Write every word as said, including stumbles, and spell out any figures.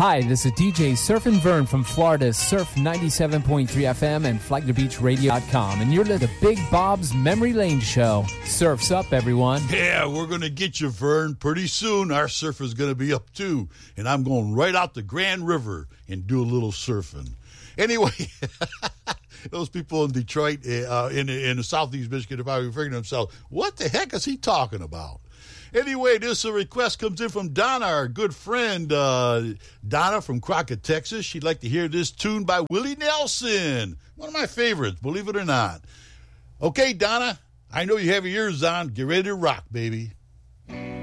Hi, this is D J Surfin' Vern from Florida's Surf ninety-seven point three F M and Flagler Beach Radio dot com, and you're listening to Big Bob's Memory Lane Show. Surf's up, everyone. Yeah, we're going to get you, Vern. Pretty soon, our surf is going to be up, too, and I'm going right out the Grand River and do a little surfing. Anyway, those people in Detroit, uh, in, in the southeast Michigan, are probably figuring to themselves, what the heck is he talking about? Anyway, this uh, request comes in from Donna, our good friend, uh, Donna from Crockett, Texas. She'd like to hear this tune by Willie Nelson, one of my favorites, believe it or not. Okay, Donna, I know you have your ears on. Get ready to rock, baby.